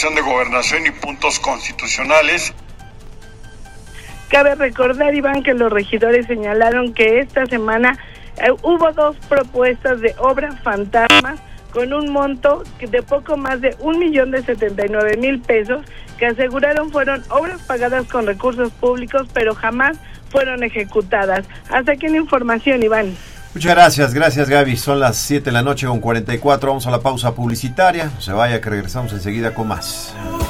Comisión de Gobernación y Puntos Constitucionales. Cabe recordar, Iván, que los regidores señalaron que esta semana hubo 2 propuestas de obras fantasmas con un monto de poco más de 1,079,000 pesos que aseguraron fueron obras pagadas con recursos públicos, pero jamás fueron ejecutadas. Hasta aquí la información, Iván. Muchas gracias Gaby. Son las 7 de la noche con 44. Vamos a la pausa publicitaria. No se vaya, que regresamos enseguida con más.